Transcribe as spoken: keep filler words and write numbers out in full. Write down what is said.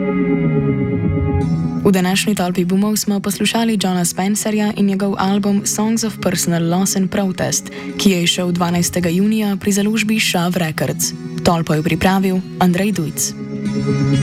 V današnji tolpi boomov smo poslušali Johna Spencerja in njegov album Songs of Personal Loss and Protest, ki je izšel dvanajstega junija pri založbi Shav Records. Tolpo je pripravil Andrej Dujc.